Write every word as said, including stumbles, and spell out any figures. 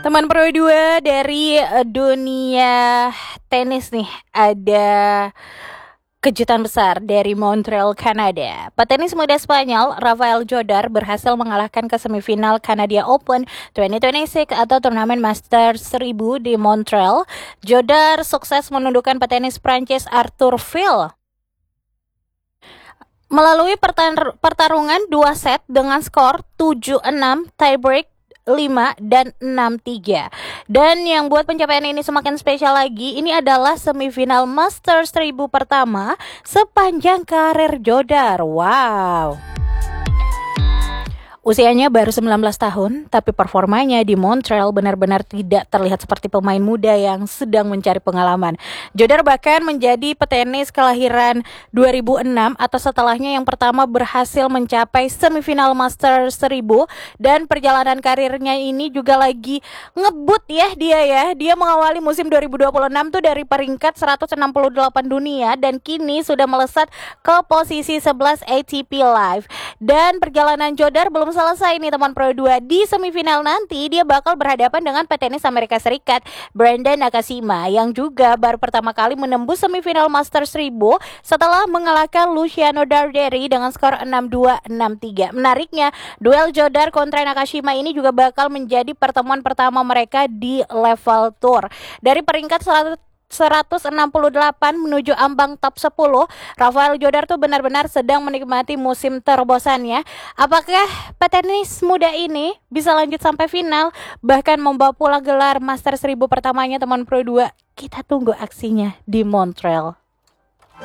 Teman Pro dua dari eh, dunia tenis nih, ada kejutan besar dari Montreal, Kanada. Petenis muda Spanyol Rafael Jodar berhasil mengalahkan ke semifinal Canada Open dua ribu dua puluh enam atau turnamen Masters seribu di Montreal. Jodar sukses menundukkan petenis Prancis Arthur Fil melalui pertar- pertarungan dua set dengan skor tujuh enam, tiebreak lima dan enam tiga. Dan yang buat pencapaian ini semakin spesial lagi, ini adalah semifinal Masters seribu pertama sepanjang karir Jodar. Wow. Usianya baru sembilan belas tahun, tapi performanya di Montreal benar-benar tidak terlihat seperti pemain muda yang sedang mencari pengalaman. Jodar bahkan menjadi petenis kelahiran dua ribu enam atau setelahnya yang pertama berhasil mencapai semifinal Masters seribu, dan perjalanan karirnya ini juga lagi ngebut ya dia ya. Dia mengawali musim dua ribu dua puluh enam tuh dari peringkat seratus enam puluh delapan dunia dan kini sudah melesat ke posisi sebelas A T P Live. Dan perjalanan Jodar belum selesai nih teman Pro dua. Di semifinal nanti dia bakal berhadapan dengan petenis Amerika Serikat Brandon Nakashima yang juga baru pertama kali menembus semifinal Masters seribu setelah mengalahkan Luciano Darderi dengan skor enam dua enam tiga. Menariknya, duel Jodar kontra Nakashima ini juga bakal menjadi pertemuan pertama mereka di level tour. Dari peringkat seratus enam puluh delapan menuju ambang top sepuluh, Rafael Jodar tuh benar-benar sedang menikmati musim terobosannya. Apakah petenis muda ini bisa lanjut sampai final, bahkan membawa pulang gelar Masters seribu pertamanya teman Pro dua? Kita tunggu aksinya di Montreal.